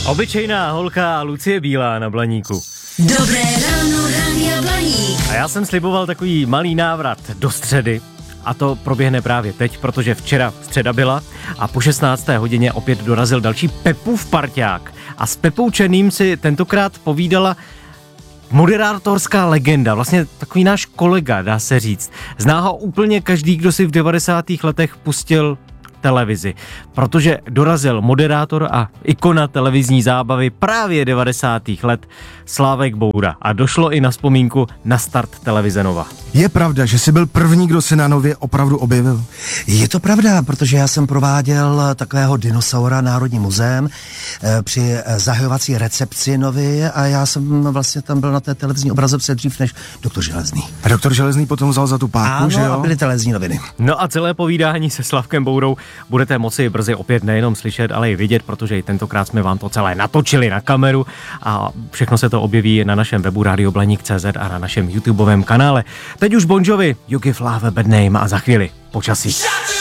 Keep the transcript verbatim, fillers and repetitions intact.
Obyčejná holka Lucie Bílá na Blaníku. Dobré ráno, Rádia Blaník. A já jsem sliboval takový malý návrat do středy. A to proběhne právě teď, protože včera středa byla a po šestnácté hodině opět dorazil další Pepův parťák. A s Pepou Černým si tentokrát povídala moderátorská legenda, vlastně takový náš kolega, dá se říct. Zná ho úplně každý, kdo si v devadesátých letech pustil televizi, protože dorazil moderátor a ikona televizní zábavy právě devadesátých let Slávek Boura a došlo i na vzpomínku na start televize Nova. Je pravda, že jsi byl první, kdo se na Nově opravdu objevil? Je to pravda, protože já jsem prováděl takového dinosaura Národním muzeem e, při zahajovací recepci Novy a já jsem vlastně tam byl na té televizní obrazovce dřív než doktor Železný. A doktor Železný potom vzal za tu páku, ano, že jo? a byly televizní noviny. No a celé povídání se Slavkem Bourou budete moci brzy opět nejenom slyšet, ale i vidět, protože i tentokrát jsme vám to celé natočili na kameru a všechno se to objeví na našem webu radio blaník tečka cé zet a na našem YouTubeovém kanále. Teď už Bon Jovi, You Give Love a Bad Name a za chvíli počasí.